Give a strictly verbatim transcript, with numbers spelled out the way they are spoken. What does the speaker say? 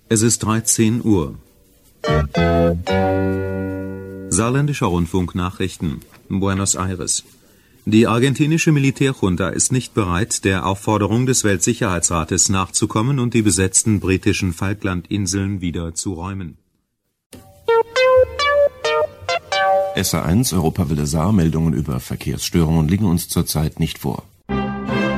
Es ist dreizehn Uhr. Saarländischer Rundfunk Nachrichten. Buenos Aires. Die argentinische Militärjunta ist nicht bereit, der Aufforderung des Weltsicherheitsrates nachzukommen und die besetzten britischen Falklandinseln wieder zu räumen. S A eins, Europawelle Saar, Meldungen über Verkehrsstörungen liegen uns zurzeit nicht vor.